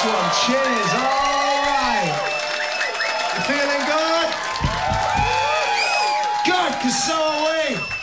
one. Cheers. All right. You feeling good? Good, because so are we.